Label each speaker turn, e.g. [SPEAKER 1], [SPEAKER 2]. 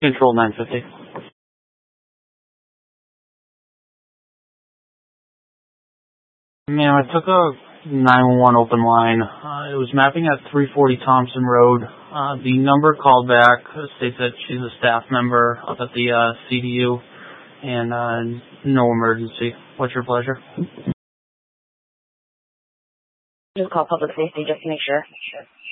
[SPEAKER 1] Control 950. Ma'am, I took a 911 open line. It was mapping at 340 Thompson Road. The number called back states that she's a staff member up at the CDU, and no emergency. What's your pleasure?
[SPEAKER 2] Just call public safety just to make sure.